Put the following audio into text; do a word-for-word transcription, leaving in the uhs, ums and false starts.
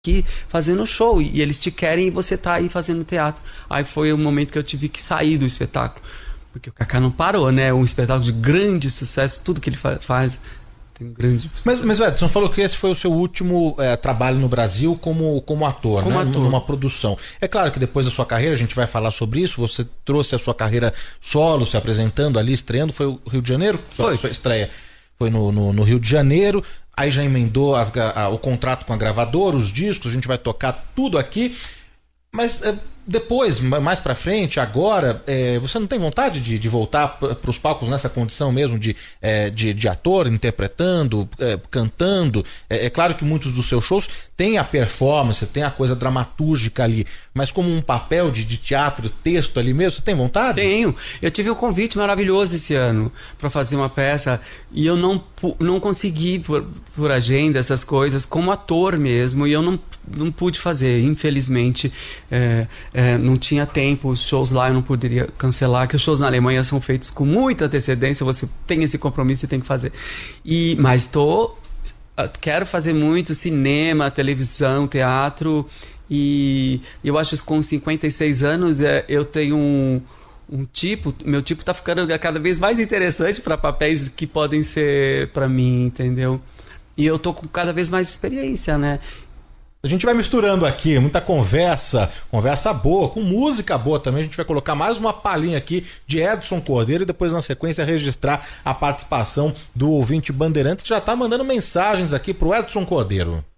aqui fazendo show, e eles te querem e você tá aí fazendo teatro. Aí foi o momento que eu tive que sair do espetáculo, porque o Kaká não parou, né? Um espetáculo de grande sucesso, tudo que ele fa faz tem um grande sucesso. Mas, mas Edson falou que esse foi o seu último é, trabalho no Brasil como, como ator, como né? ator. Numa produção. É claro que depois da sua carreira, a gente vai falar sobre isso, você trouxe a sua carreira solo, se apresentando ali, estreando, foi o Rio de Janeiro? Foi. Sua estreia foi no, no, no Rio de Janeiro. Aí já emendou as, a, o contrato com a gravadora, os discos, a gente vai tocar tudo aqui. Mas é, depois, mais pra frente, agora, é, você não tem vontade de, de voltar para os palcos nessa condição mesmo de, é, de, de ator, interpretando, é, cantando? É, é claro que muitos dos seus shows têm a performance, tem a coisa dramatúrgica ali, mas como um papel de, de teatro, texto ali mesmo, você tem vontade? Tenho. Eu tive um convite maravilhoso esse ano para fazer uma peça e eu não, não consegui, por, por agenda, essas coisas, como ator mesmo, e eu não, não pude fazer, infelizmente. É, é, não tinha tempo, os shows lá eu não poderia cancelar, que os shows na Alemanha são feitos com muita antecedência, você tem esse compromisso e tem que fazer. E, mas tô, quero fazer muito cinema, televisão, teatro, e eu acho que com cinquenta e seis anos é, eu tenho um, um tipo, meu tipo tá ficando cada vez mais interessante para papéis que podem ser para mim, entendeu? E eu tô com cada vez mais experiência, né? A gente vai misturando aqui, muita conversa, conversa boa, com música boa também. A gente vai colocar mais uma palhinha aqui de Edson Cordeiro e depois, na sequência, registrar a participação do ouvinte Bandeirantes, que já está mandando mensagens aqui pro Edson Cordeiro.